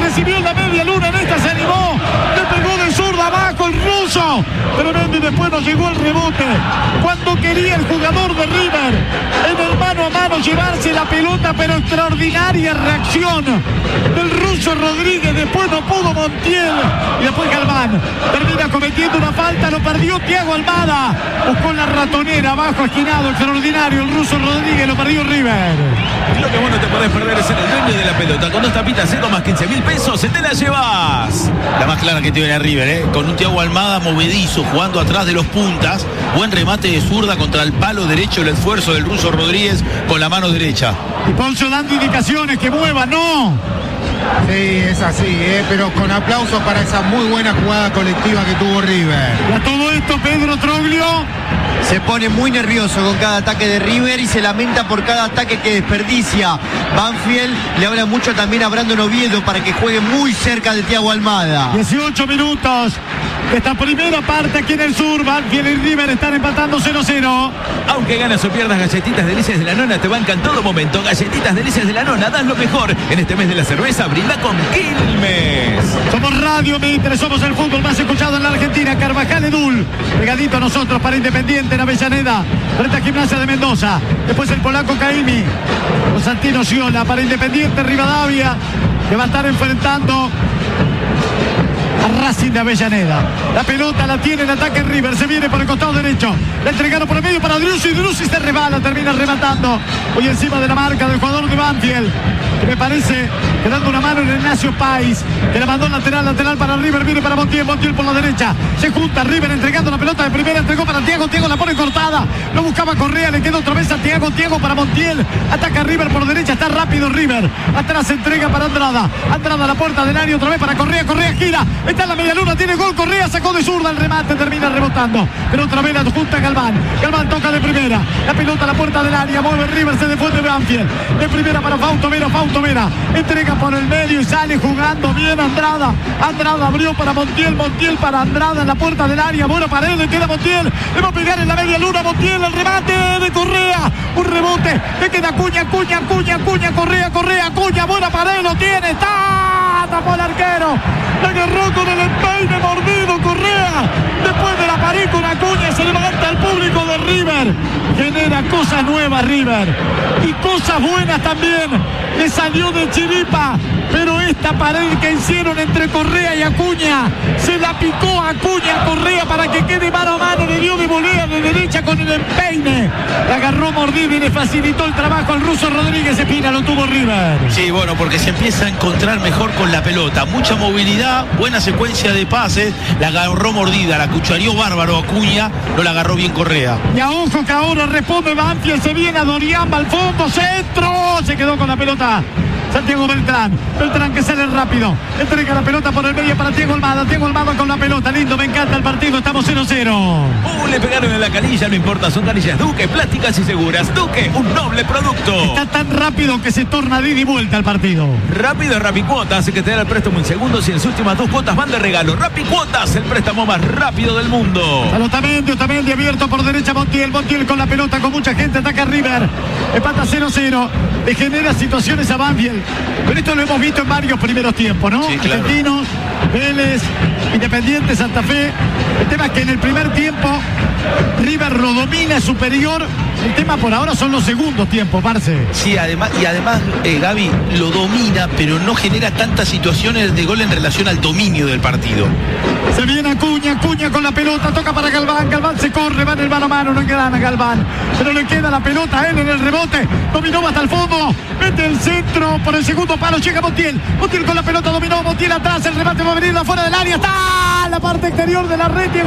recibió la media luna, en esta se animó, le pegó de zurda abajo el ruso, tremendo, y después nos llegó el rebote, cuando quería el jugador de River, en el mano a mano llevarse la pelota, pero extraordinaria reacción del ruso Rodríguez, después no pudo Montiel, y después Galván termina cometiendo una falta, lo perdió Thiago Almada, buscó la ratonera, abajo esquinado, extraordinario el ruso Rodríguez, lo perdió River. Y lo que vos no te podés perder es ser el dueño de la pelota. Con 2 tapitas 0 más 15.000 pesos, se te la llevas. La más clara que tiene River, con un Thiago Almada movedizo, jugando atrás de los puntas. Buen remate de zurda contra el palo derecho, el esfuerzo del ruso Rodríguez con la mano derecha. Y Poncio dando indicaciones que mueva, no. Sí, es así, pero con aplausos para esa muy buena jugada colectiva que tuvo River. Y a todo esto Pedro Troglio se pone muy nervioso con cada ataque de River y se lamenta por cada ataque que desperdicia. Banfield le habla mucho también a Brandon Oviedo para que juegue muy cerca de Thiago Almada. 18 minutos de esta primera parte aquí en el sur. Banfield y River están empatando 0-0. Aunque ganas o pierdas, Galletitas Delicias de la Nona te bancan todo momento. Galletitas Delicias de la Nona, dan lo mejor. En este mes de la cerveza, brinda con Quilmes. Somos Radio Mitre, somos el fútbol más escuchado en la Argentina. Carvajal Edul, pegadito a nosotros para Independiente en Avellaneda, frente a Gimnasia de Mendoza. Después el polaco Caimi, Constantino Sciola para Independiente Rivadavia, que va a estar enfrentando a Racing de Avellaneda. La pelota la tiene en ataque River, se viene por el costado derecho, la entregaron por el medio para Driussi, Driussi se rebala, termina rematando hoy encima de la marca del jugador de Banfield, que me parece que dando una mano en Ignacio Páez, que la mandó lateral para River, viene para Montiel, Montiel por la derecha, se junta River entregando la pelota de primera, entregó para Thiago, Thiago la pone cortada, lo buscaba Correa, le queda otra vez a Thiago, Thiago para Montiel, ataca River por derecha, está rápido River, atrás entrega para Andrada, Andrada a la puerta del área otra vez para Correa, Correa gira, está en la media luna, tiene gol, Correa sacó de zurda el remate, termina rebotando, pero otra vez la junta Galván, Galván toca de primera, la pelota a la puerta del área, mueve River, se defiende Banfield, de primera para Fausto Vera, entrega por el medio y sale jugando bien Andrada, Andrada abrió para Montiel, Montiel para Andrada en la puerta del área, buena pared, le queda Montiel, le va a pegar en la media luna, Montiel, el remate de Correa, un rebote, le queda Acuña, Correa, Acuña, buena pared, lo tiene, está, tapó el arquero, le agarró con el empeine mordido Correa, después de la pared con Acuña, se levanta el público de River, genera cosas nuevas River, y cosas buenas también, le salió de chiripa, pero esta pared que hicieron entre Correa y Acuña, se la picó Acuña a Correa para que quede mano a mano, le dio de volea de derecha con el empeine, la agarró mordido y le facilitó el trabajo al ruso Rodríguez. Espina, lo tuvo River. Sí, bueno, porque se empieza a encontrar mejor con la pelota, mucha movilidad, buena secuencia de pases, la agarró mordida, la cuchareó bárbaro Acuña, no la agarró bien Correa. Y a ojo que ahora responde Banfield, se viene a Doriamba al fondo, centro, se quedó con la pelota Santiago Beltrán que sale rápido, entrega la pelota por el medio para Thiago Almada con la pelota, lindo, me encanta el partido, estamos 0-0. Le pegaron en la canilla, no importa, son canillas Duque, plásticas y seguras. Duque, un noble producto. Está tan rápido que se torna de ida y vuelta el partido. Rápido es Rapicuotas, hace que te da el préstamo en segundos y en sus últimas 2 cuotas van de regalo. Rapicuotas, el préstamo más rápido del mundo. Otamendi abierto por derecha, Montiel con la pelota, con mucha gente, ataca River, empata 0-0, le genera situaciones a Banfield, pero esto lo hemos visto en varios primeros tiempos, ¿no? Sí, claro. Argentinos, Vélez, Independiente, Santa Fe. El tema es que en el primer tiempo River lo domina, es superior. El tema por ahora son los segundos tiempos, Marce. Sí, además Gaby lo domina, pero no genera tantas situaciones de gol en relación al dominio del partido. Se viene Acuña con la pelota, toca para Galván se corre, va en el mano a mano, no gana Galván, pero le queda la pelota a él en el rebote, dominó hasta el fondo, mete el centro por el segundo palo, llega Montiel con la pelota, dominó Montiel atrás, el remate va a venir de afuera del área, está la parte exterior de la red, Thiago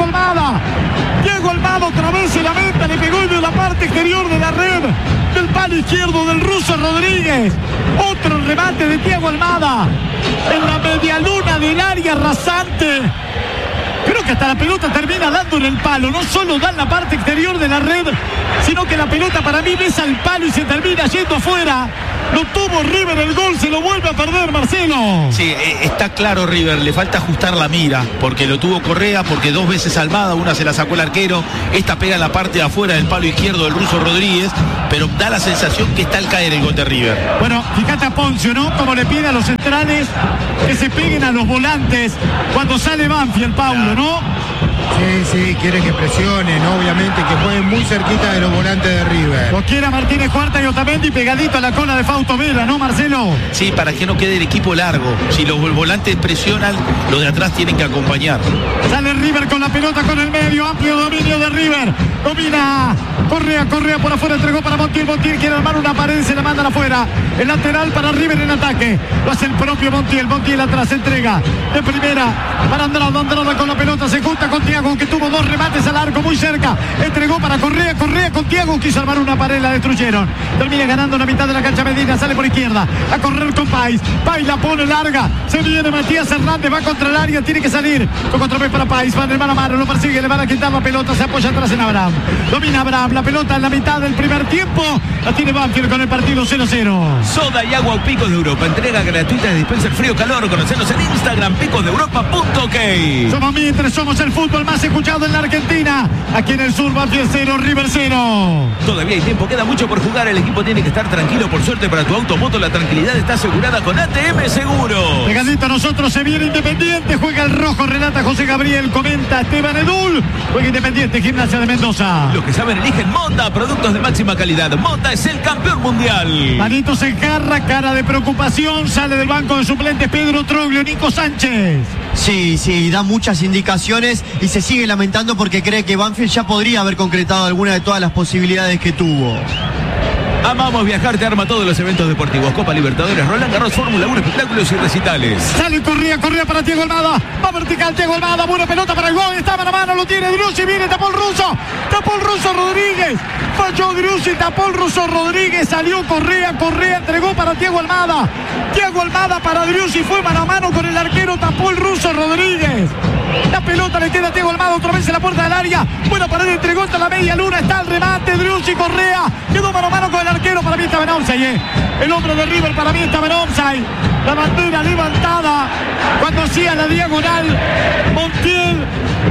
Almada otra vez se lamenta, le pegó en la parte exterior de la red, del palo izquierdo del ruso Rodríguez, otro remate de Thiago Almada, en la media luna del área rasante. Creo que hasta la pelota termina dando en el palo. No solo da en la parte exterior de la red, sino que la pelota para mí besa el palo y se termina yendo afuera. No tuvo River el gol, se lo vuelve a perder, Marcelo. Sí, está claro River, le falta ajustar la mira, porque lo tuvo Correa, porque 2 veces Almada, una se la sacó el arquero, esta pega en la parte de afuera del palo izquierdo del ruso Rodríguez, pero da la sensación que está al caer el gol de River. Bueno, fíjate a Poncio, ¿no? Como le pide a los centrales que se peguen a los volantes cuando sale Banfield, Paulo, ¿no? Sí, quiere que presionen, obviamente, que jueguen muy cerquita de los volantes de River. Lo quiera Martínez Cuarta y Otamendi pegadito a la cola de Fausto Vela, ¿no, Marcelo? Sí, para que no quede el equipo largo. Si los volantes presionan, los de atrás tienen que acompañar. Sale River con la pelota con el medio, amplio dominio de River. Domina Correa por afuera, entregó para Montiel. Montiel quiere armar una pared, se la mandan afuera. El lateral para River en ataque. Lo hace el propio Montiel. Montiel atrás, entrega de primera para Andrada. Andrada con la pelota, se junta con Thiago, que tuvo 2 remates al arco muy cerca. Entregó para Correa con Thiago, quiso armar una pared, la destruyeron. Termina ganando la mitad de la cancha Medina, sale por izquierda a correr con Pais. Pais la pone larga, se viene Matías Hernández, va contra el área, tiene que salir. Con otra vez para Pais, van de mano a mano, lo persigue, le van a quitar la pelota, se apoya atrás en Abraham. Domina Abraham, la pelota en la mitad del primer tiempo, la tiene Banfield con el partido 0-0. Soda y agua Picos de Europa, entrega gratuita de dispenser frío-calor. Conocenos en Instagram, picosdeeuropa.ok. Somos Mitre, somos el fútbol más escuchado en la Argentina. Aquí en el sur, Banfield 0, River 0. Todavía hay tiempo, queda mucho por jugar. El equipo tiene que estar tranquilo. Por suerte para tu automoto, la tranquilidad está asegurada con ATM Seguro. Pegadito a nosotros se viene Independiente. Juega el rojo, relata José Gabriel, comenta Esteban Edul. Juega Independiente, Gimnasia de Mendoza. Los que saben eligen Mota, productos de máxima calidad. Mota es el campeón mundial. Manito se enjarra, cara de preocupación. Sale del banco de suplentes Pedro Troglio, Nico Sánchez. Sí, da muchas indicaciones y se sigue lamentando porque cree que Banfield ya podría haber concretado alguna de todas las posibilidades que tuvo. Amamos viajar, te arma todos los eventos deportivos. Copa Libertadores, Roland Garros, Fórmula 1, espectáculos y recitales. Sale Correa para Thiago Almada. Va vertical Thiago Almada, buena pelota para el gol. Está mano a mano, lo tiene Driussi, viene, tapó el ruso Rodríguez. Falló Driussi, tapó el ruso Rodríguez. Salió Correa, entregó para Thiago Almada. Thiago Almada para Driussi, fue mano a mano con el arquero, tapó el ruso Rodríguez. La pelota le queda a Thiago Almada otra vez en la puerta del área. Buena pared, entregó hasta la media luna. Está el remate, Driussi, Correa. Quedó mano a mano con el arquero. Para mí estaba en offside. El hombre de River para mí estaba en offside. La bandera levantada cuando hacía la diagonal. Montiel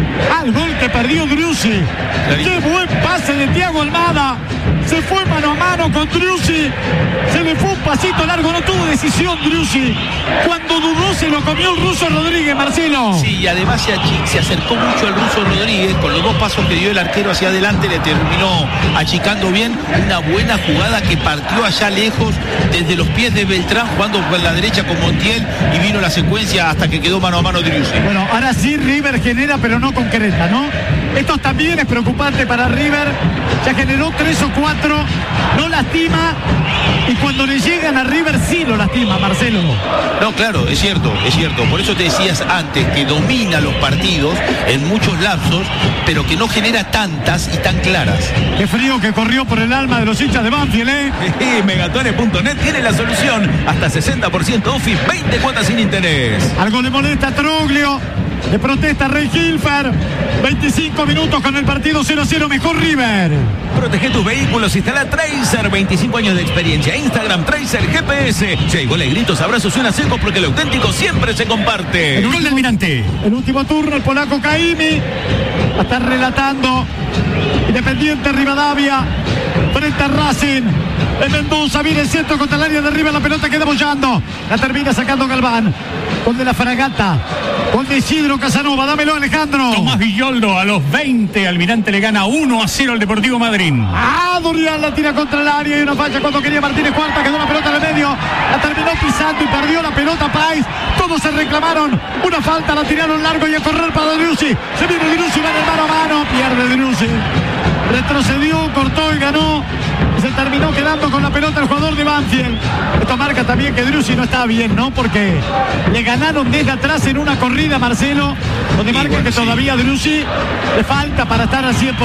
al gol que perdió Driussi. Qué buen pase de Thiago Almada. Se fue mano a mano con Driussi. Se le fue un pasito largo, no tuvo decisión Driussi. Cuando dudó se lo comió el ruso Rodríguez, Marcelo. Sí, y además se acercó mucho al ruso Rodríguez. Con los 2 pasos que dio el arquero hacia adelante le terminó achicando bien. Una buena jugada que partió allá lejos desde los pies de Beltrán, jugando por la derecha con Montiel, y vino la secuencia hasta que quedó mano a mano Driussi. Bueno, ahora sí River genera pero no concreta, ¿no? Esto también es preocupante para River. Ya generó 3 o 4, no lastima, y cuando le llegan a River sí lo lastima, Marcelo. No, claro, es cierto. Por eso te decías antes que domina los partidos en muchos lapsos, pero que no genera tantas y tan claras. Qué frío que corrió por el alma de los hinchas de Banfield, ¿eh? Megatones.net tiene la solución. Hasta 60% off y 20 cuotas sin interés. Algo le molesta a Troglio. Le protesta Rey Hilfer. 25 minutos con el partido 0-0, mejor River. Protege tus vehículos, instala Tracer, 25 años de experiencia. Instagram Tracer GPS. Si hay goles, gritos, abrazos y una secos, porque lo auténtico siempre se comparte. El gol del Almirante. El último turno, el polaco Caimi. Va a estar relatando Independiente Rivadavia frente a Racing. En Mendoza viene el centro contra el área de River, la pelota queda bollando. La termina sacando Galván. Gol de la Fragata. Gol de Isidro Casanova. Dámelo, Alejandro. Tomás Villoldo a los 20. Almirante le gana 1-0 al Deportivo Madrid. Dorian la tira contra el área y una falla cuando quería Martínez Cuarta. Quedó la pelota en el medio. La terminó pisando y perdió la pelota Pais. Todos se reclamaron una falta. La tiraron largo y a correr para Driussi. Se viene Driussi, va en el mano a mano. Pierde Driussi. Retrocedió, cortó y ganó. Se terminó quedando con la pelota el jugador de Banfield. Esto marca también que Driussi no está bien, ¿no? Porque le ganaron desde atrás en una corrida, Marcelo, donde marca que todavía a Driussi le falta para estar al 100%.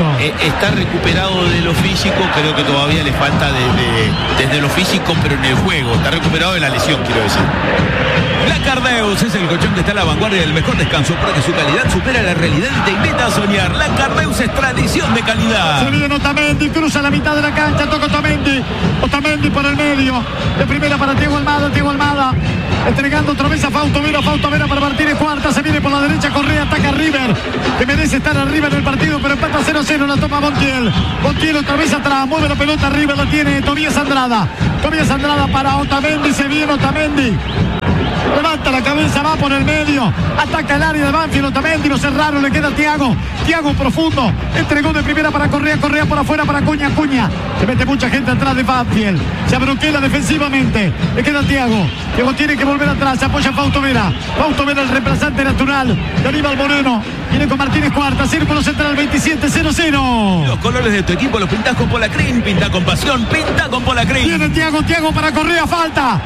Está recuperado de lo físico, creo que todavía le falta desde lo físico, pero en el juego. Está recuperado de la lesión, quiero decir. La Cardeus es el colchón que está a la vanguardia del mejor descanso porque su calidad supera la realidad y te invita a soñar. La Cardeus es tradición de calidad. Se viene Otamendi, cruza la mitad de la cancha, toca Otamendi por el medio. De primera para Thiago Almada. Entregando otra vez a Fausto Vera para Martínez Cuarta. Se viene por la derecha, Correa, ataca a River, que merece estar arriba en el partido, pero empata 0-0. La toma Montiel otra vez atrás, mueve la pelota. River la tiene Tobías Andrada para Otamendi. Se viene Otamendi, levanta la cabeza, va por el medio, ataca el área de Banfield. Otamendi, lo cerraron, le queda Thiago profundo, entregó de primera para Correa por afuera para Cuña, se mete mucha gente atrás de Banfield, se abroquela defensivamente, le queda Thiago tiene que volver atrás, se apoya Fausto Vera, el reemplazante natural de Aníbal Moreno, viene con Martínez Cuarta, círculo central 27-0-0. Los colores de tu equipo los pintás con Polacrim, pinta con pasión, pinta con Polacrim. Viene Thiago para Correa, falta,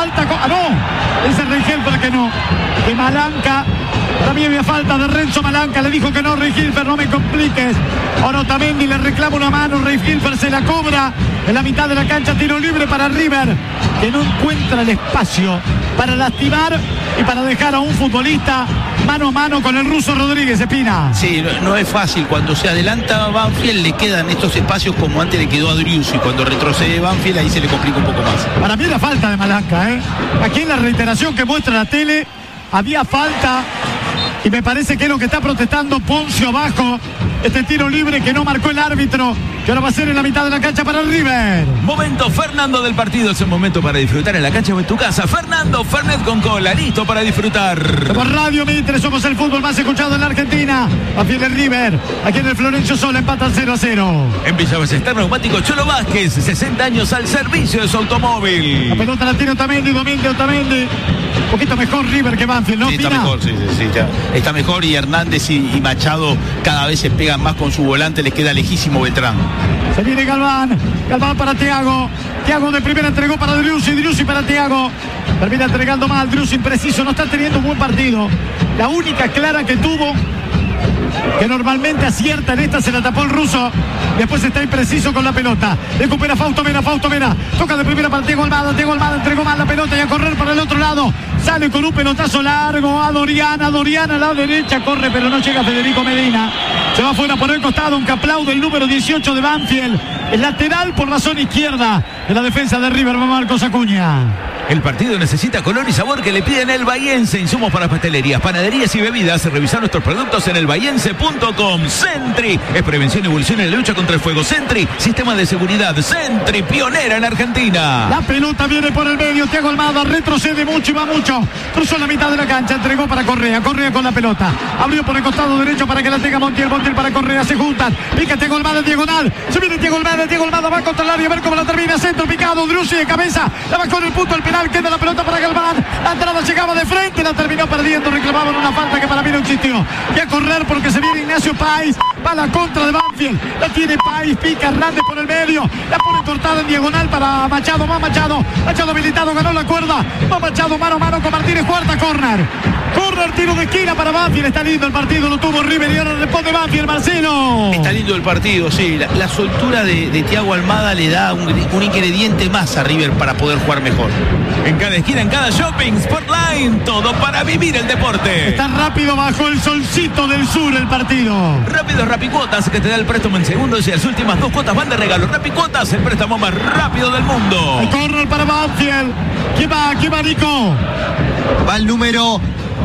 no, ese Rengel para que no, de Malanca. También había falta de Renzo Malanca, le dijo que no, Rengilfer, no me compliques. Ahora Otamendi le reclama una mano, Rengilfer se la cobra en la mitad de la cancha, tiro libre para River, que no encuentra el espacio para lastimar y para dejar a un futbolista mano a mano con el ruso Rodríguez. Espina. Sí, no es fácil. Cuando se adelanta Banfield le quedan estos espacios como antes le quedó a Driussi. Cuando retrocede Banfield ahí se le complica un poco más. Para mí la falta de Malanca, aquí en la reiteración que muestra la tele había falta. Y me parece que es lo que está protestando Poncio abajo. Este tiro libre que no marcó el árbitro, que ahora va a ser en la mitad de la cancha para el River. Momento Fernando del partido. Es un momento para disfrutar en la cancha o en tu casa. Fernando Fernet con cola, listo para disfrutar. Por Radio Mitre somos el fútbol más escuchado en la Argentina. A pie del River, aquí en el Florencio Sola, empatan 0-0. En Villa Ballester Neumático Cholo Vázquez, 60 años al servicio de su automóvil. La pelota la tiene Otamendi. Un poquito mejor River que Banfield, ¿no? Sí, está mejor, sí, ya. Está mejor y Hernández y Machado cada vez se pegan más con su volante, les queda lejísimo Beltrán. Se viene Galván para Thiago de primera entregó para Driussi para Thiago, termina entregando mal, Driussi impreciso, no está teniendo un buen partido. La única clara que tuvo, que normalmente acierta en esta, se la tapó el ruso. Después está impreciso con la pelota. Recupera Fausto Vera. Toca de primera para Thiago Almada entregó mal la pelota y a correr para el otro lado. Sale con un pelotazo largo a Dorian a la derecha. Corre pero no llega Federico Medina. Se va fuera por el costado, aunque aplaude el número 18 de Banfield. El lateral por la zona izquierda de la defensa de River, Marcos Acuña. El partido necesita color y sabor que le piden el Bahiense. Insumos para pastelerías, panaderías y bebidas. Revisar nuestros productos en elbahiense.com. Sentry es prevención y evolución en la lucha contra el fuego. Sentry, sistema de seguridad. Sentry, pionera en Argentina. La pelota viene por el medio. Thiago Almada retrocede mucho y va mucho. Cruzó la mitad de la cancha, entregó para Correa con la pelota. Abrió por el costado derecho para que la tenga Montiel para Correa. Se juntan. Pica Thiago Almada en diagonal. Se viene Thiago Almada va contra el área. A ver cómo la termina. Centro picado. Driussi de cabeza. La bajó en el punto del penal. Queda la pelota para Galván. La entrada llegaba de frente. La terminó perdiendo. Reclamaban una falta que para mí no existió. Y a correr porque se viene Ignacio Páez. Va a la contra de Banfield. La tiene Páez. Pica Hernández por el medio. La pone cortada en diagonal para Machado. Va Machado. Machado habilitado. Ganó la cuerda. Va Machado mano a mano con Martínez. Cuarta corner, tiro de esquina para Banfield. Está lindo el partido. Lo tuvo River y ahora responde Banfield. Marcelo. Está lindo el partido, sí. La soltura de Thiago Almada le da un ingrediente más a River para poder jugar mejor. En cada esquina, en cada shopping, Sportline, todo para vivir el deporte. Está rápido bajo el solcito del sur el partido. Rápido Rapicuotas, que te da el préstamo en segundos y las últimas 2 cuotas van de regalo. Rapicuotas, el préstamo más rápido del mundo. El córner para Banfield. ¿Quién va, Nico? Va el número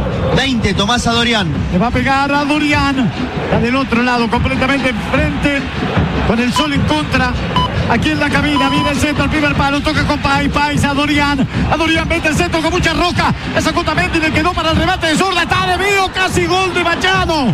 20, Tomás Adorián. Le va a pegar a Dorian. Está del otro lado, completamente enfrente, con el sol en contra. Aquí en la cabina, viene el centro, el primer palo, toca con Páez a Dorian. Mete el centro con mucha roca. Esa Otamendi le quedó para el remate de zurda. Está debido, casi gol de Machado.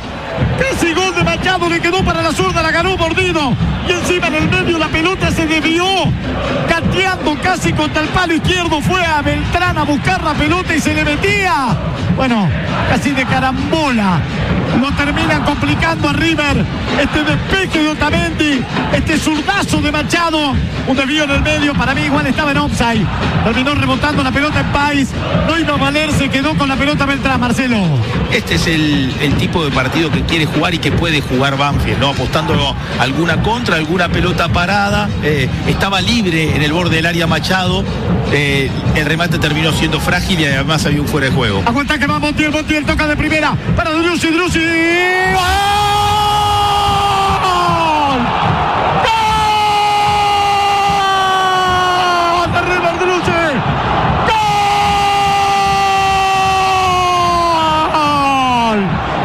Le quedó para la zurda, la ganó mordido. Y encima en el medio la pelota se desvió. Cateando casi contra el palo izquierdo. Fue a Beltrán a buscar la pelota y se le metía. Bueno, casi de carambola. lo terminan complicando a River. Este despeje de Otamendi, este zurdazo de Machado, un desvío en el medio, para mí igual estaba en offside. Terminó rebotando la pelota en Páez, no iba a valer, se quedó con la pelota Beltrán, Marcelo. Este es el tipo de partido que quiere jugar y que puede jugar Banfield, ¿no? Apostando alguna contra, alguna pelota parada. Estaba libre en el borde del área Machado. El remate terminó siendo frágil y además había un fuera de juego. Aguanta que va Montiel toca de primera para Driussi. ¡Gol! ¡Gol! ¡De River, Driussi! ¡Gol!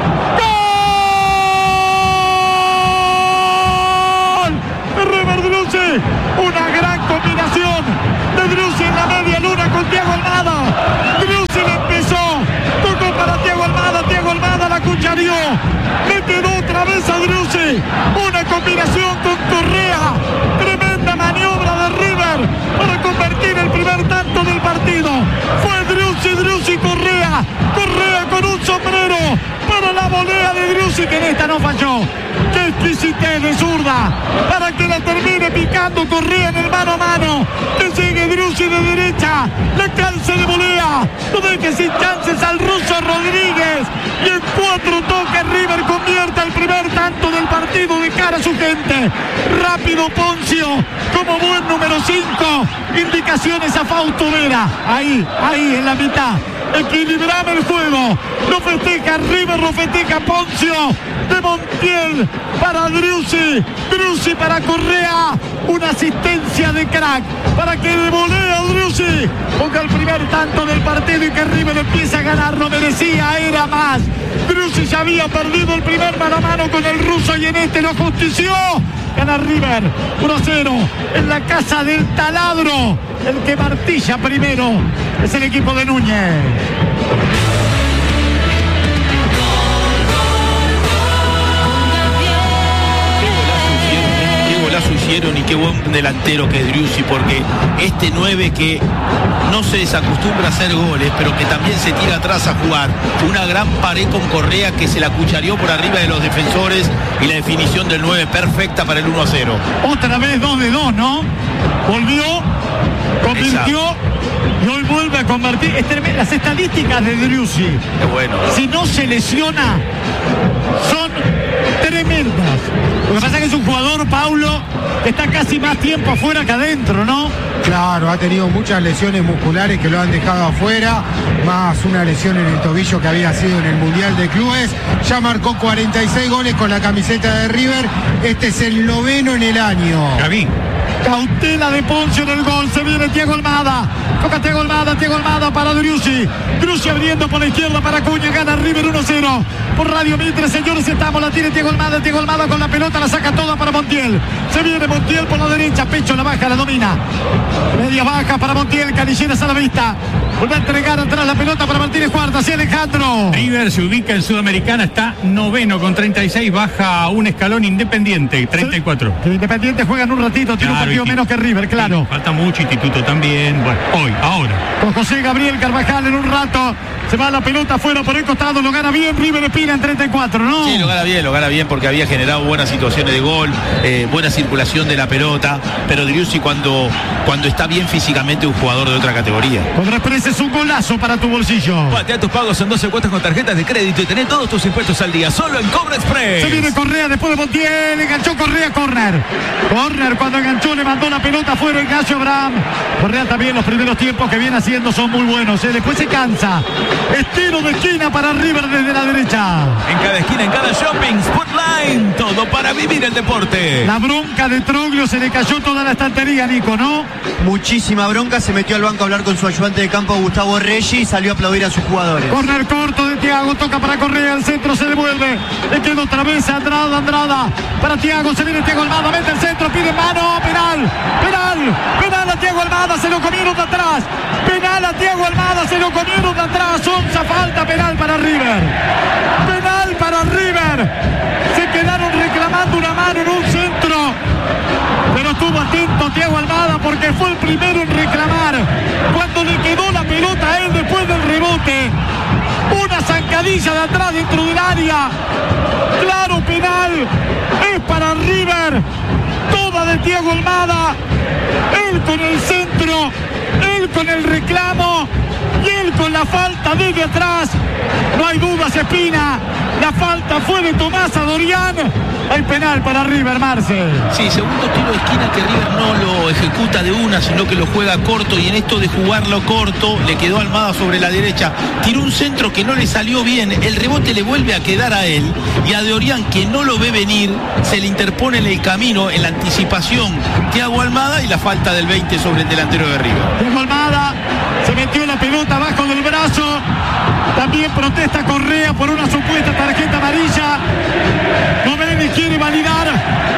¡Gol! De River, Driussi. Una gran combinación de Driussi en la media luna con Thiago Almada. Driussi le empezó, tocó para Thiago Almada la cucharió, le quedó otra vez a Driussi. Una combinación con Correa, tremenda maniobra de River para convertir el primer tanto del partido. Fue Driussi, Correa con un sombrero para la volea de Driussi, que en esta no falló. ¡Qué exquisitez de zurda! Para que la termine picando Correa en el mano a mano. Que sigue Driussi de derecha. Le calce de volea. No deje sin chances al ruso Rodríguez. Y en 4 toques River convierte el primer tanto del partido de cara a su gente. Rápido Poncio, como buen número 5. Indicaciones a Fausto Vera. Ahí en la mitad. Equilibrame el juego. Lo festeja River, lo festeja Poncio. De Montiel para Driussi para Correa. Una asistencia de crack para que de volea Driussi ponga el primer tanto del partido y que River empiece a ganar. No merecía, era más. Driussi ya había perdido el primer mano a mano con el ruso y en este lo justició. Gana River 1-0 en la casa del taladro. El que martilla primero es el equipo de Núñez. Hicieron y qué buen delantero que es Driussi, porque este 9 que no se desacostumbra a hacer goles, pero que también se tira atrás a jugar. Una gran pared con Correa que se la cuchareó por arriba de los defensores y la definición del 9 perfecta para el 1-0. Otra vez 2-2, ¿no? Volvió, convirtió. Exacto. Y hoy vuelve a convertir. Las estadísticas de Driussi, qué bueno. Si no se lesiona, son tremendas. Lo que pasa es que es un jugador, Paulo, que está casi más tiempo afuera que adentro, ¿no? Claro, ha tenido muchas lesiones musculares que lo han dejado afuera, más una lesión en el tobillo que había sido en el Mundial de Clubes. Ya marcó 46 goles con la camiseta de River. Este es el 9º en el año. Gaby. Cautela de Poncio en el gol. Se viene Thiago Almada. Toca Thiago Almada para Driussi. Driussi abriendo por la izquierda para Acuña. Gana River 1-0. Por Radio Mitre, señores, estamos. La tiene Thiago Almada. Thiago Almada con la pelota la saca toda para Montiel. Se viene Montiel por la derecha. Pecho la baja, la domina. Media baja para Montiel. Canilleras a la vista. Vuelve a entregar atrás la pelota para Martínez Cuarta. Hacia Alejandro. River se ubica en Sudamericana. Está 9º con 36. Baja un escalón Independiente. 34. Que Independiente juegan un ratito. Tiene un partido menos que River, claro. Sí, falta mucho. Instituto también. Bueno, ahora. Con José Gabriel Carvajal en un rato. Se va la pelota afuera por el costado. Lo gana bien River Espina en 34, ¿no? Sí, lo gana bien porque había generado buenas situaciones de gol, buena circulación de la pelota. Pero Driussi cuando está bien físicamente, un jugador de otra categoría. Cuando expreses un golazo para tu bolsillo. Patea tus pagos en 12 cuotas con tarjetas de crédito y tenés todos tus impuestos al día. Solo en Cobra Express. Se viene Correa después de Montiel. Enganchó Correa, corner. Cuando enganchó le mandó la pelota afuera Ignacio Abraham. Correa también los primeros tiempos que viene haciendo son muy buenos. Después se cansa. Estilo de esquina para River desde la derecha. En cada esquina, en cada shopping, Spotline. Todo para vivir el deporte. La bronca de Troglio, se le cayó toda la estantería, Nico, ¿no? Muchísima bronca. Se metió al banco a hablar con su ayudante de campo, Gustavo Reggi, y salió a aplaudir a sus jugadores. Corner corto de Thiago. Toca para Correa. El centro se devuelve. Le queda otra vez a Andrada. Para Thiago. Se viene Thiago Almada. Mete el centro. Pide mano. Penal a Thiago Almada. Se lo comieron de atrás. Penal a Thiago Almada. Se lo comieron de atrás. 11 falta. Penal para River. Se quedaron reclamando una mano en un centro. Pero estuvo atento Thiago Almada porque fue el primero en reclamar. Cuando le quedó la pelota a él después del rebote. Una zancadilla zancadilla de atrás dentro del área. Claro penal. Es para River. Toda de Thiago Almada. Él con el centro. Él con el reclamo. Y él con la falta desde atrás. No hay dudas, Espina. La falta fue de Tomás Adorián. Hay penal para River, Marcel. Sí, segundo tiro de esquina que River no lo ejecuta de una, sino que lo juega corto, y en esto de jugarlo corto le quedó Almada sobre la derecha, tiró un centro que no le salió bien, el rebote le vuelve a quedar a él, y a Adorián, que no lo ve venir, se le interpone en el camino, en la anticipación, Thiago Almada, y la falta del 20 sobre el delantero de River. Thiago Almada se metió la pelota abajo del brazo. También protesta Correa por una supuesta tarjeta amarilla. Novelli quiere validar.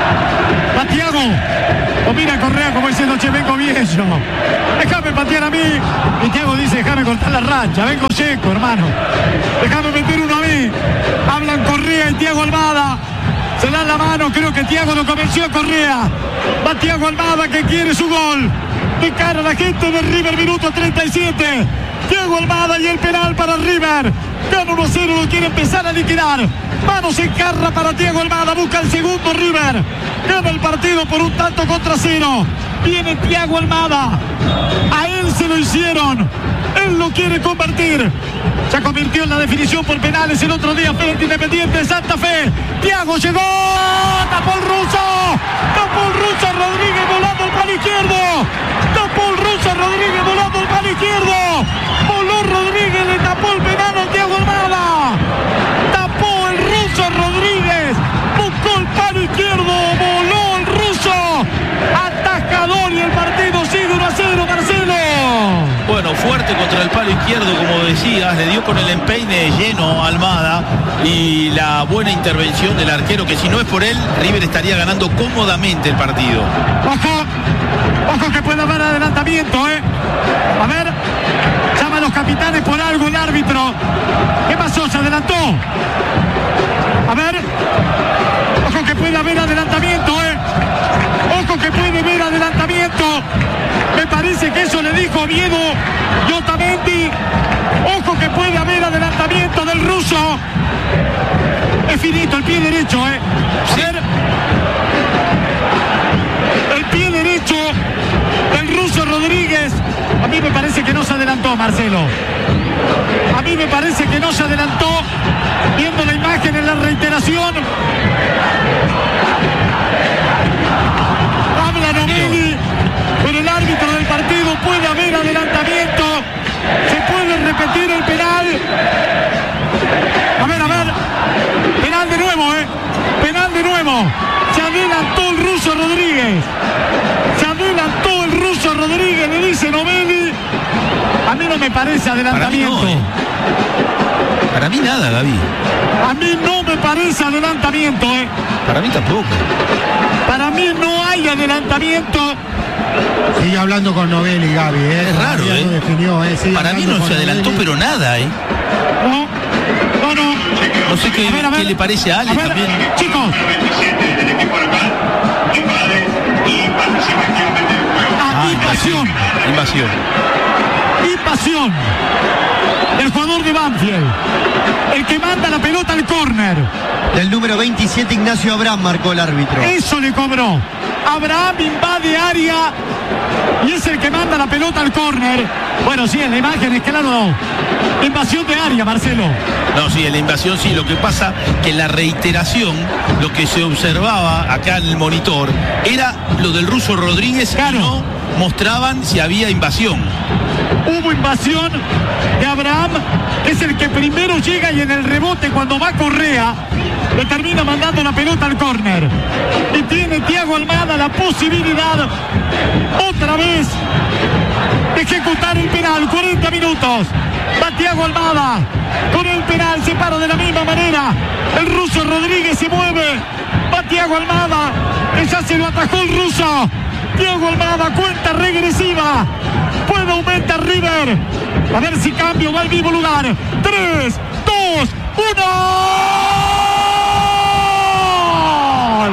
Va Thiago. O mira Correa como diciendo, che, vengo bien yo. Déjame patear a mí. Y Thiago dice, déjame cortar la racha. Vengo seco, hermano. Déjame meter uno a mí. Hablan Correa y Thiago Almada. Se dan la mano. Creo que Thiago lo convenció a Correa. Va Thiago Almada que quiere su gol. De cara a la gente de River, minuto 37. Thiago Almada y el penal para River. Gana 1-0, lo quiere empezar a liquidar. Manos en carra para Thiago Almada. Busca el segundo River. Gana el partido por 1-0. Viene Thiago Almada. A él se lo hicieron. Él lo quiere convertir. Ya convirtió en la definición por penales el otro día frente Independiente de Santa Fe. Thiago llegó. Tapó el ruso. Tapó el ruso. Rodríguez volando al palo izquierdo. Tapó el ruso. Rodríguez volando al palo izquierdo. Voló Rodríguez. Le tapó el penal a Thiago Almada. Tapó el ruso Rodríguez. Buscó el palo izquierdo. Voló el ruso. Atajador y el partido sigue 1-0, Marcelo. Bueno, fuerte contra el palo izquierdo, como decías, le dio con el empeine lleno a Almada, y la buena intervención del arquero, que si no es por él, River estaría ganando cómodamente el partido. Ojo que puede haber adelantamiento, A ver, llama a los capitanes por algo el árbitro. ¿Qué pasó? ¿Se adelantó? A ver, ojo que puede haber adelantamiento, Ojo que puede haber adelantamiento. Me parece que eso le dijo Oviedo y Otamendi. Ojo que puede haber adelantamiento del ruso. Es finito el pie derecho, A ver. El pie derecho del ruso Rodríguez. A mí me parece que no se adelantó, Marcelo. A mí me parece que no se adelantó. Viendo la imagen en la reiteración. Habla Novelli, pero el árbitro del partido. Puede haber adelantamiento. Se puede repetir el penal. A ver. Penal de nuevo, Penal de nuevo. Se adelantó el ruso Rodríguez. Se adelantó el ruso Rodríguez, le dice Novelli. A mí no me parece adelantamiento. Para mí nada, Gaby. A mí no me parece adelantamiento, Para mí tampoco. Para mí no hay adelantamiento. Sigue hablando con Novelli, Gaby, Es raro, Lo definió, Para mí no se adelantó, pero nada, No. No sé qué, a ver. qué le parece a Ale también. Chicos. Invasión. El jugador de Banfield. El que manda la pelota al córner. Del número 27, Ignacio Abraham, marcó el árbitro. Eso le cobró. Abraham invade área y es el que manda la pelota al córner. Bueno, sí, en la imagen es claro. Invasión de área, Marcelo. No, sí, en la invasión sí. Lo que pasa que en la reiteración, lo que se observaba acá en el monitor era lo del ruso Rodríguez, claro. Y no mostraban si había invasión. Hubo invasión de Abraham, que es el que primero llega, y en el rebote, cuando va Correa, le termina mandando la pelota al córner. Y tiene Thiago Almada la posibilidad otra vez de ejecutar el penal. 40 minutos. Va Thiago Almada con el penal, se para de la misma manera. El ruso Rodríguez se mueve. Va Thiago Almada, que ya se lo atajó el ruso. Thiago Almada, cuenta regresiva. Puede aumentar River. A ver si cambio, va al mismo lugar. 3, 2, 1. ¡Gol!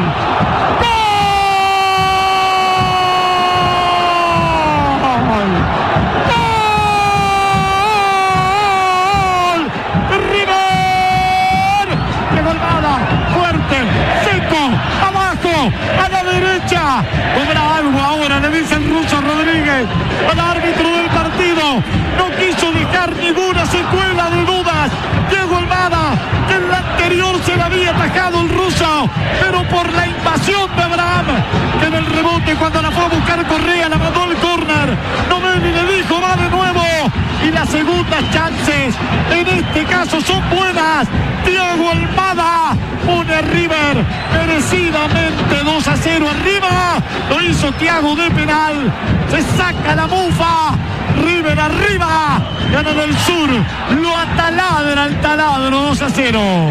¡Gol! ¡Gol! ¡River! Mufá. Podrá algo ahora, le dice el ruso Rodríguez al árbitro del partido. No quiso dejar ninguna secuela de dudas Diego Almada, que en la anterior se le había atajado el ruso, pero por la invasión de Abraham, que en el rebote cuando la fue a buscar Correa la mandó al córner. Novelli le dijo va de nuevo, y las segundas chances en este caso son buenas. Diego Almada pone a River merecidamente 2-0 arriba. Lo hizo Thiago de penal. Se saca la mufa. River arriba. Gana del Sur. Lo ataladra el taladro. 2-0.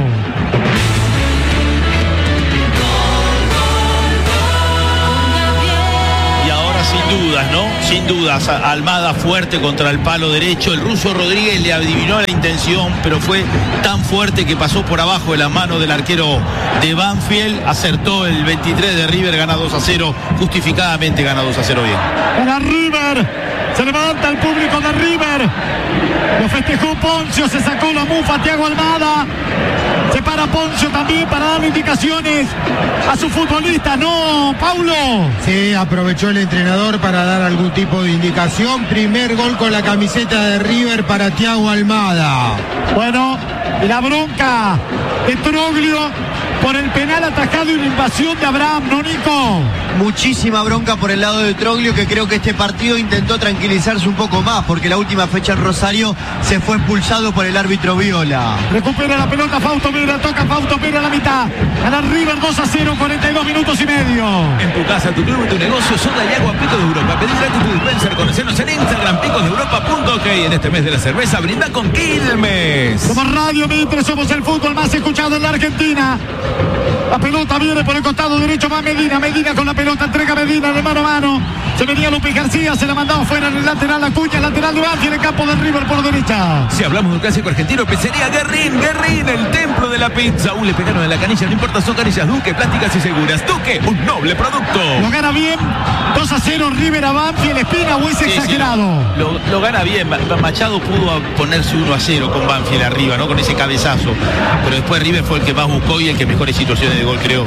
Sin dudas, ¿no? Sin dudas, Almada fuerte contra el palo derecho. El ruso Rodríguez le adivinó la intención, pero fue tan fuerte que pasó por abajo de la mano del arquero de Banfield. Acertó el 23 de River, gana 2-0. Justificadamente gana 2-0 bien. Para River. Se levanta el público de River. Lo festejó Poncio, se sacó la mufa Thiago Almada. Se para Poncio también para darle indicaciones a su futbolista, ¿no, Paulo? Sí, aprovechó el entrenador para dar algún tipo de indicación. Primer gol con la camiseta de River para Thiago Almada. Bueno, la bronca de Troglio por el penal atajado y la invasión de Abraham, ¿no, Nico? Muchísima bronca por el lado de Troglio, que creo que este partido intentó tranquilizarse un poco más, porque la última fecha en Rosario se fue expulsado por el árbitro Viola. Recupera la pelota Fausto Vera, toca Fausto Vera a la mitad. Gana River 2-0, 42 minutos y medio. En tu casa, tu club y tu negocio, soda y agua Picos de Europa. Pedí gratis tu dispenser, conocernos en Instagram, picosdeeuropa.ok. En este mes de la cerveza, brinda con Quilmes. Somos Radio Mitre, somos el fútbol más escuchado en la Argentina. La pelota viene por el costado derecho, va Medina. Medina con la pelota, entrega Medina de mano a mano. Se venía Lupi García, se la mandaba fuera en el lateral, Acuña, lateral de Banfield, en el campo de River por derecha. Si hablamos de un clásico argentino, pizzería Guerrín, Guerrín, el templo de la pizza. Le pegaron en la canilla, no importa, son canillas Duque, plásticas y seguras. Duque, un noble producto. Lo gana bien, 2-0 River a Banfield. Espina o es exagerado. Sí, lo gana bien. Machado pudo ponerse 1-0 con Banfield arriba, ¿no? Con ese cabezazo. Pero después River fue el que más buscó y el que mejores situaciones de gol creó.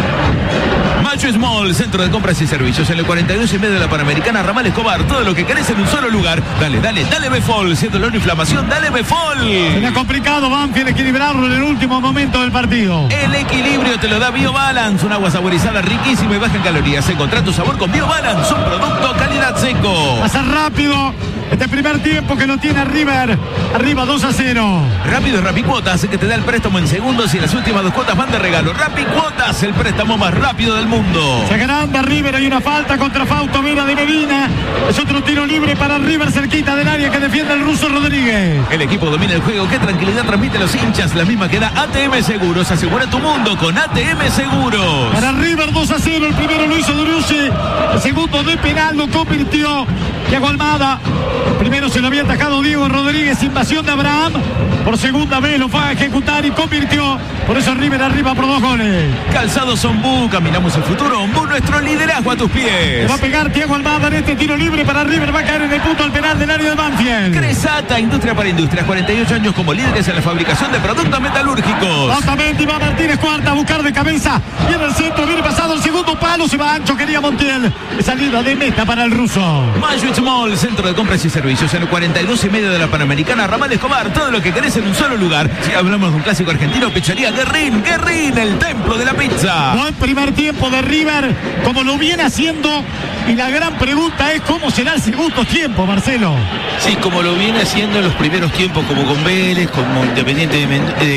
Macho Small, centro de compras y servicios en el 42 y medio de la Panamericana, Ramal Escobar. Todo lo que querés en un solo lugar. Dale, dale, dale Befol. Si es dolor o inflamación, dale Befol. Se ha complicado Banfield equilibrarlo en el último momento del partido. El equilibrio te lo da BioBalance, un agua saborizada riquísima y baja en calorías. Encontrá tu sabor con BioBalance, un producto calidad seco. Pasa rápido este primer tiempo que lo tiene River. Arriba 2-0. Rápido es Rapicuotas, que te da el préstamo en segundos y las últimas 2 cuotas van de regalo. Rapicuotas, el préstamo más rápido del mundo. Se agranda River, hay una falta contra Fausto Vera de Medina. Es otro tiro libre para River cerquita del área que defiende el ruso Rodríguez. El equipo domina el juego. Qué tranquilidad transmite a los hinchas. La misma que da ATM Seguros. Asegura tu mundo con ATM Seguros. Para River 2-0. El primero lo hizo Drusi. El segundo de penal lo convirtió Thiago Almada. Primero se lo había atajado Diego Rodríguez. Invasión de Abraham. Por segunda vez lo fue a ejecutar y convirtió. Por eso River arriba por 2 goles. Calzados Ombú. Caminamos el futuro. Ombú, nuestro liderazgo a tus pies. Le va a pegar Thiago Almada en este tiro libre para River. Va a caer en el punto al penal del área de Banfield. Cresata, Industria para Industrias. 48 años como líderes en la fabricación de productos metalúrgicos. Otamendi va Martínez cuarta a buscar de cabeza. Viene el centro, viene pasado el segundo palo. Se va ancho, quería Montiel. Salida de meta para el ruso. Mayo Small, centro de compras y servicios en el 42 y medio de la Panamericana, Ramal Escobar. Todo lo que querés en un solo lugar. Si hablamos de un clásico argentino, pizzería Guerrín, Guerrín, el templo de la pizza. Buen primer tiempo de River, como lo viene haciendo. Y la gran pregunta es cómo será el segundo tiempo, Marcelo. Sí, como lo viene haciendo en los primeros tiempos, como con Vélez, como Independiente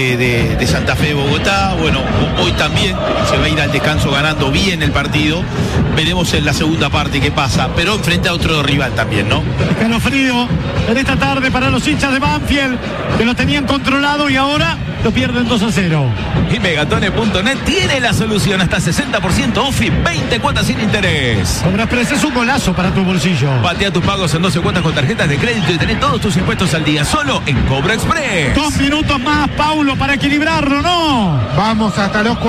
de Santa Fe de Bogotá. Bueno, hoy también se va a ir al descanso ganando bien el partido. Veremos en la segunda parte qué pasa, pero enfrente a otro rival también, ¿no? Escalofrío en esta tarde para los hinchas de Banfield, que lo tenían controlado y ahora lo pierden 2-0. Y Megatone.net tiene la solución, hasta 60% off y 20 cuotas sin interés. Compras pero ese es un golazo para tu bolsillo. Patea tus pagos en 12 cuotas con tarjetas de crédito y tenés todos tus impuestos al día, solo en Cobra Express. 2 minutos más, Paulo, para equilibrarlo, ¿no? Vamos hasta los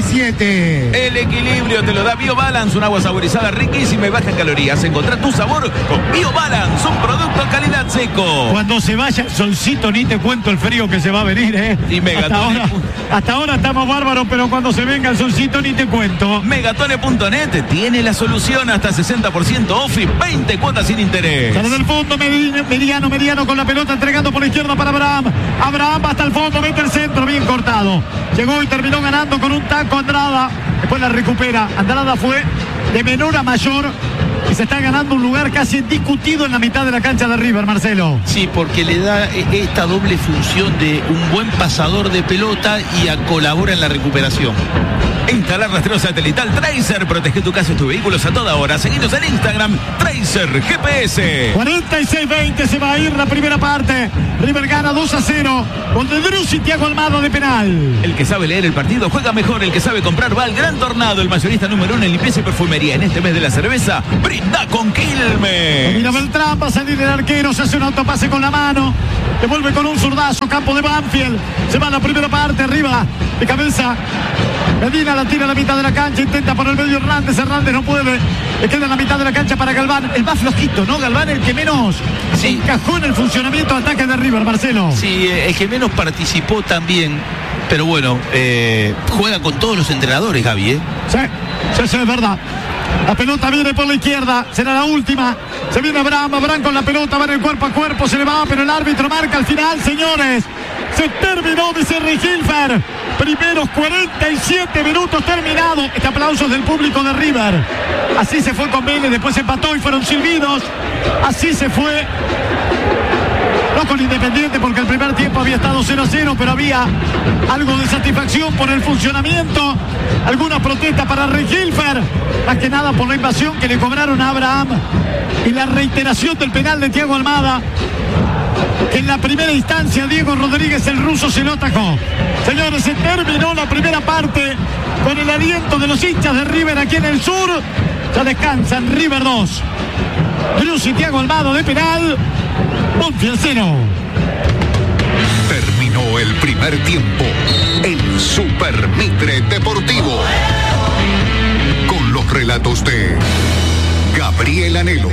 47. El equilibrio te lo da BioBalance, un agua saborizada riquísima y baja en calorías. Encontrá tu sabor con BioBalance, un producto calidad seco. Cuando se vaya el solcito, ni te cuento el frío que se va a venir, ¿eh? Y Megatone. Hasta ahora estamos bárbaros, pero cuando se venga el solcito, ni te cuento. Megatone.net tiene la solución, hasta 60% off y 20 cuotas sin interés. Sale del fondo, Mediano con la pelota entregando por la izquierda para Abraham. Abraham va hasta el fondo, mete el centro, bien cortado. Llegó y terminó ganando con un taco Andrada. Después la recupera. Andrada fue de menor a mayor y se está ganando un lugar casi discutido en la mitad de la cancha de River, Marcelo. Sí, porque le da esta doble función de un buen pasador de pelota y colabora en la recuperación. Instalar rastreo satelital Tracer. Protege tu casa y tus vehículos a toda hora. Seguinos en Instagram, Tracer GPS. 46-20 se va a ir la primera parte. River gana 2-0. Gol de Drussi, Thiago Almada de penal. El que sabe leer el partido juega mejor. El que sabe comprar va al Gran Tornado. El mayorista número 1 en limpieza y perfumería. En este mes de la cerveza, brinda con Quilmes. Mira Beltrán, va a salir el arquero. Se hace un autopase con la mano. Devuelve con un zurdazo. Campo de Banfield. Se va a la primera parte. Arriba de cabeza. Medina la tira a la mitad de la cancha, intenta por el medio Hernández no puede, le queda en la mitad de la cancha para Galván, el más flojito, ¿no? Galván el que menos encajó en el funcionamiento de ataque de River, Marcelo. Sí, el que menos participó también, pero bueno, juega con todos los entrenadores, Gaby, ¿eh? Sí, es verdad. La pelota viene por la izquierda, será la última. Se viene Abraham con la pelota, va en el cuerpo a cuerpo, se le va, pero el árbitro marca al final, señores. Se terminó, dice Rigilfer. Primeros 47 minutos terminados. Este aplauso del público de River. Así se fue con Vélez, después empató y fueron silbidos. Así se fue. No con Independiente porque el primer tiempo había estado 0-0, pero había algo de satisfacción por el funcionamiento. Alguna protesta para Rigilfer, más que nada por la invasión que le cobraron a Abraham y la reiteración del penal de Thiago Almada, que en la primera instancia Diego Rodríguez, el ruso, se lo atacó. Señores, se terminó la primera parte con el aliento de los hinchas de River aquí en el sur. Ya descansan River 2. Drussi, Thiago Almada de penal. Banfield 0. Terminó el primer tiempo en Super Mitre Deportivo. Con los relatos de Gabriel Anhelo.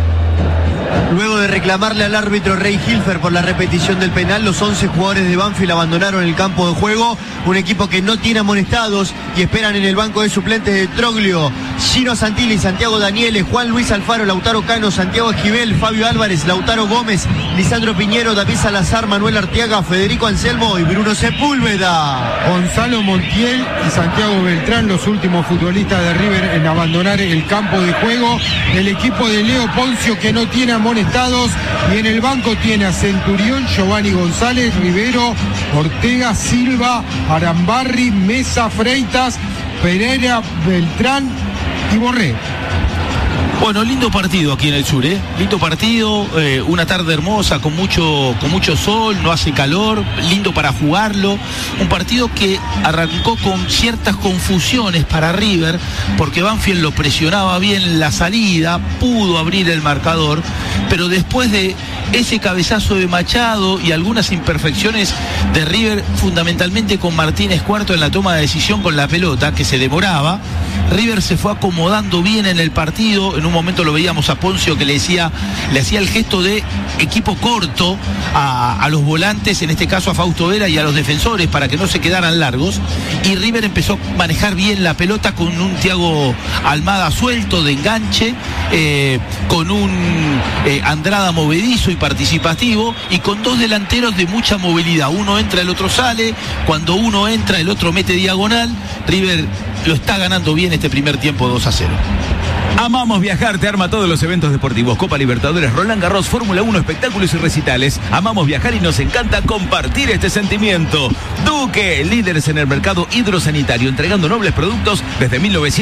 Luego de reclamarle al árbitro Rigilfer por la repetición del penal, los 11 jugadores de Banfield abandonaron el campo de juego. Un equipo que no tiene amonestados y esperan en el banco de suplentes de Troglio, Gino Santilli, Santiago Daniele, Juan Luis Alfaro, Lautaro Cano, Santiago Esquivel, Fabio Álvarez, Lautaro Gómez, Lisandro Piñero, David Salazar, Manuel Arteaga, Federico Anselmo y Bruno Sepúlveda. Gonzalo Montiel y Santiago Beltrán, los últimos futbolistas de River en abandonar el campo de juego. El equipo de Leo Poncio, que no tiene amonestados, y en el banco tiene a Centurión, Giovanni González, Rivero, Ortega, Silva, Arambarri, Mesa, Freitas, Pereira, Beltrán y Borré. Bueno, lindo partido aquí en el sur, ¿eh? Lindo partido, una tarde hermosa con mucho sol, no hace calor, lindo para jugarlo. Un partido que arrancó con ciertas confusiones para River, porque Banfield lo presionaba bien la salida, pudo abrir el marcador, pero después de ese cabezazo de Machado y algunas imperfecciones de River, fundamentalmente con Martínez Cuarto en la toma de decisión con la pelota, que se demoraba, River se fue acomodando bien en el partido. En un momento lo veíamos a Poncio que le hacía el gesto de equipo corto a los volantes, en este caso a Fausto Vera y a los defensores, para que no se quedaran largos, y River empezó a manejar bien la pelota con un Thiago Almada suelto de enganche, con un Andrada movedizo y participativo, y con dos delanteros de mucha movilidad. Uno entra, el otro sale. Cuando uno entra, el otro mete diagonal. River lo está ganando bien este primer tiempo, 2-0. Amamos viajar, te arma todos los eventos deportivos: Copa Libertadores, Roland Garros, Fórmula 1, espectáculos y recitales. Amamos viajar y nos encanta compartir este sentimiento. Duque, líderes en el mercado hidrosanitario, entregando nobles productos desde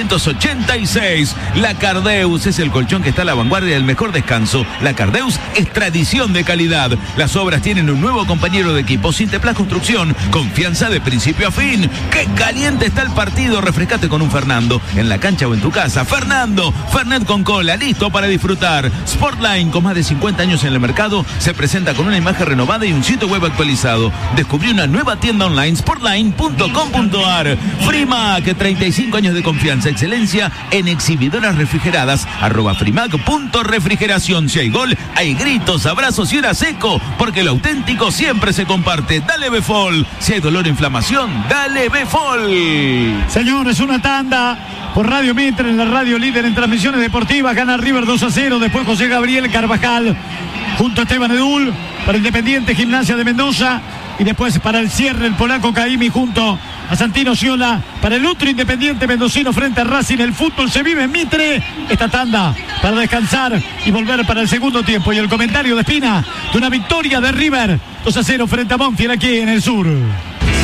1986. La Cardeus es el colchón que está a la vanguardia del mejor descanso. La Cardeus es tradición de calidad. Las obras tienen un nuevo compañero de equipo. Sinteplas Construcción, confianza de principio a fin. ¡Qué caliente está el partido! Refrescate con un Fernando, en la cancha o en tu casa. Fernando, Fernet con cola, listo para disfrutar. Sportline, con más de 50 años en el mercado, se presenta con una imagen renovada y un sitio web actualizado. Descubrí una nueva tienda online, sportline.com.ar. Frimac, 35 años de confianza, excelencia en exhibidoras refrigeradas. @frimac.refrigeración. Si hay gol, hay gritos, abrazos y hora seco, porque lo auténtico siempre se comparte. Dale Befol. Si hay dolor o inflamación, dale Befol. Señores, una tanda por Radio Mitre, en la radio líder en transmisiones deportivas. Gana River 2-0. Después José Gabriel Carvajal junto a Esteban Edul para Independiente Gimnasia de Mendoza. Y después para el cierre el polaco Caimi junto a Santino Sciola para el otro Independiente mendocino frente a Racing. El fútbol se vive en Mitre. Esta tanda para descansar y volver para el segundo tiempo. Y el comentario de Espina de una victoria de River 2-0 frente a Banfield aquí en el sur. Si 10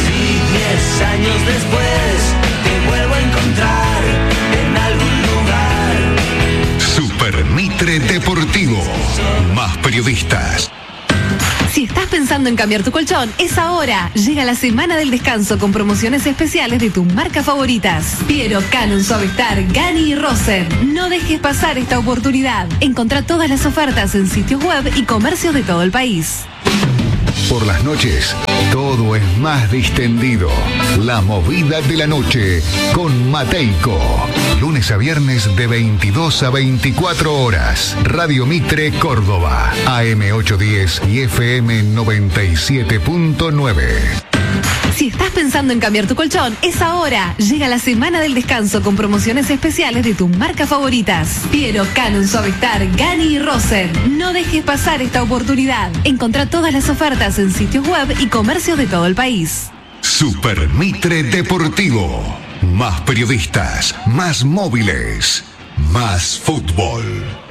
años después te vuelvo a encontrar en algún lugar. Super Mitre Deportivo. Más periodistas. Si estás pensando en cambiar tu colchón, es ahora. Llega la semana del descanso con promociones especiales de tus marcas favoritas. Piero, Canon, Suavestar, Gani y Rosen. No dejes pasar esta oportunidad. Encontrá todas las ofertas en sitios web y comercios de todo el país. Por las noches, todo es más distendido. La movida de la noche con Mateico. Lunes a viernes de 22 a 24 horas. Radio Mitre Córdoba. AM 810 y FM 97.9. Si estás pensando en cambiar tu colchón, es ahora. Llega la semana del descanso con promociones especiales de tus marcas favoritas. Piero, Canon, Suavestar, Gani y Rosen. No dejes pasar esta oportunidad. Encontrá todas las ofertas en sitios web y comercios de todo el país. Super Mitre Deportivo. Más periodistas, más móviles, más fútbol.